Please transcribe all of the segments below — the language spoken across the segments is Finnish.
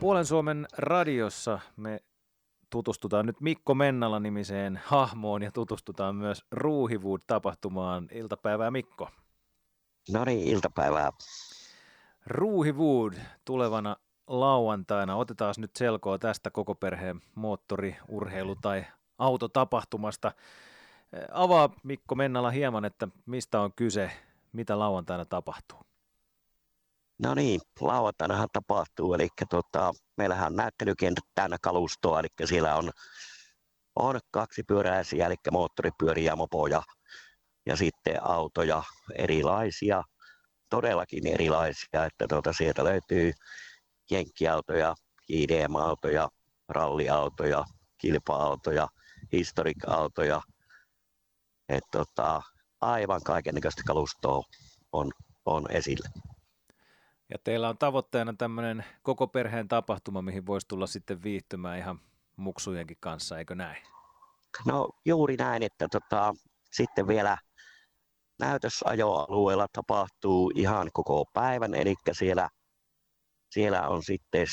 Puolen Suomen radiossa me tutustutaan nyt Mikko Mennala-nimiseen hahmoon ja tutustutaan myös Ruuhiwood-tapahtumaan. Iltapäivää, Mikko. No niin, iltapäivää. Ruuhiwood tulevana lauantaina. Otetaan nyt selkoa tästä koko perheen moottori-, urheilu- tai autotapahtumasta. Avaa Mikko Mennala hieman, että mistä on kyse, mitä lauantaina tapahtuu. No niin, lauantainahan tapahtuu, eli meillähän on näyttelykentät täynnä kalustoa, eli siellä on kaksipyöräisiä, eli moottoripyöriä ja mopoja, ja sitten autoja erilaisia, todellakin erilaisia, että sieltä löytyy jenkkiautoja, JDM-autoja, ralliautoja, kilpa-autoja, historic-autoja, että aivan kaikennäköistä kalustoa on esillä. Ja teillä on tavoitteena tämmöinen koko perheen tapahtuma, mihin voisi tulla sitten viihtymään ihan muksujenkin kanssa, eikö näin? No juuri näin, että sitten vielä näytösajoalueella tapahtuu ihan koko päivän, eli siellä on sitten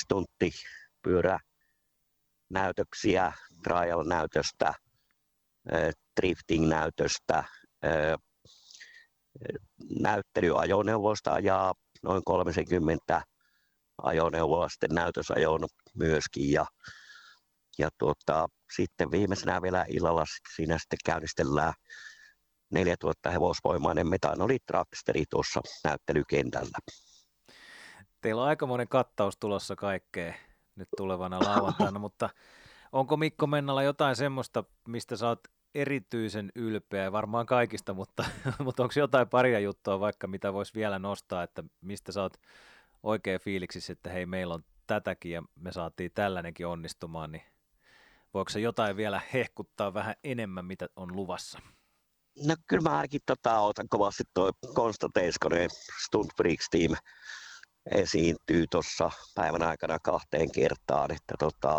stunttipyöränäytöksiä, trial-näytöstä, drifting-näytöstä, näyttelyajoneuvoista ajaa noin 30 ajoneuvoa sitten näytösajoon myöskin ja sitten viimeisenä vielä illalla siinä sitten käynnistellään 4000 hevosvoimainen metanolitracksteri tuossa näyttelykentällä. Teillä on aikamoinen kattaus tulossa kaikkea nyt tulevana lauantaina, mutta onko Mikko Mennala jotain semmoista, mistä sä oot erityisen ylpeä, varmaan kaikista, mutta onko jotain paria juttua vaikka, mitä voisi vielä nostaa, että mistä sä oot oikein fiiliksissä, että hei, meillä on tätäkin ja me saatiin tällainenkin onnistumaan, niin voiko se jotain vielä hehkuttaa vähän enemmän, mitä on luvassa? No kyllä mä ainakin otan kovasti toi Konsta Teiskonen Stunt Freaks Team esiintyy tuossa päivän aikana 2 kertaan, että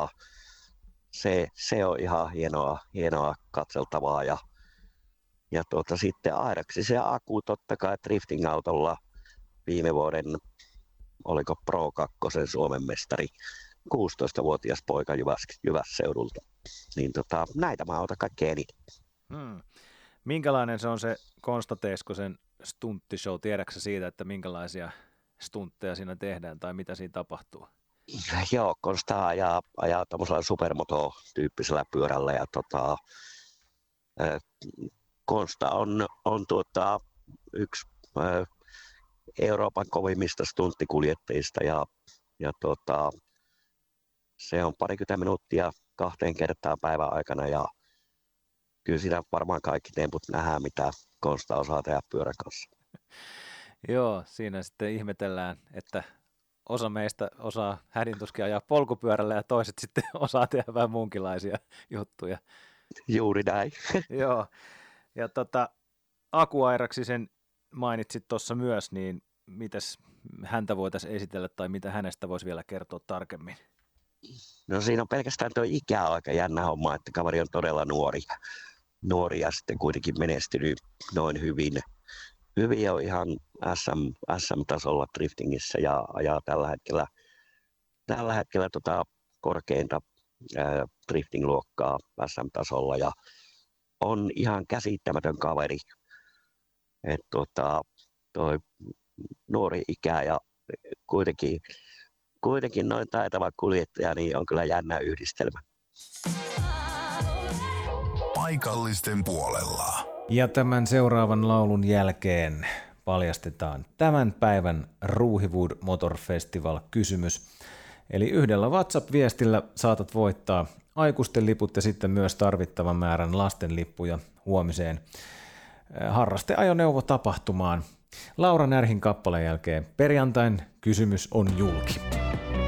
se on ihan hienoa katseltavaa ja sitten Airaksisen Aku totta kai drifting-autolla viime vuoden, oliko Pro 2 Suomen mestari, 16-vuotias poika Jyvässeudulta, niin näitä mä otan kaikkein eniten. Minkälainen se on se Konsta Teiskosen stunttishow, tiedätkö siitä, että minkälaisia stuntteja siinä tehdään tai mitä siinä tapahtuu? Joo, Konsta ajaa tuollaisella supermoto-tyyppisellä pyörällä ja Konsta on yksi Euroopan kovimmista stunttikuljettajista ja se on 20 minuuttia 2 kertaa päivän aikana ja kyllä siinä varmaan kaikki temput nähdään, mitä Konsta osaa tehdä pyörän kanssa. Joo, siinä sitten ihmetellään, että osa meistä osaa hädintuskin ajaa polkupyörällä ja toiset sitten osaa tehdä vähän muunkinlaisia juttuja. Juuri näin. Joo, ja Aku Airaksisen mainitsit tuossa myös, niin mitäs häntä voitaisiin esitellä tai mitä hänestä voisi vielä kertoa tarkemmin? No siinä on pelkästään tuo ikä aika jännä homma, että kaveri on todella nuori ja sitten kuitenkin menestynyt noin hyvin. Hyvin on ihan SM-tasolla driftingissä ja ajaa tällä hetkellä korkeinta drifting-luokkaa SM-tasolla ja on ihan käsittämätön kaveri. Toi nuori ikä ja kuitenkin noin taitava kuljettaja, niin on kyllä jännä yhdistelmä. Paikallisten puolella. Ja tämän seuraavan laulun jälkeen paljastetaan tämän päivän Ruuhiwood Motor Festival -kysymys. Eli yhdellä WhatsApp-viestillä saatat voittaa aikuisten liput ja sitten myös tarvittavan määrän lasten lippuja huomiseen harrasteajoneuvo-tapahtumaan. Laura Närhin kappaleen jälkeen perjantain kysymys on julki.